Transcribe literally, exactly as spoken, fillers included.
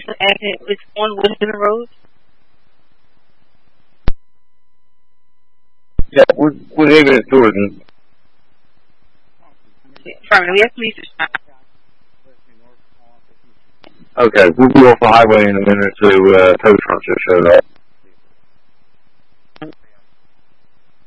It's acting. It's on Western Road. Yeah, we're, we're leaving at Jordan. Sorry, we have police. Okay, we'll be off the highway in a minute to uh, tow trucks just showed up.